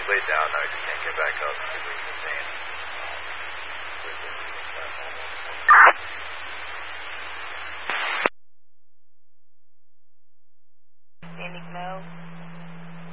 laid down now. He just can't get back up because he's in the sand.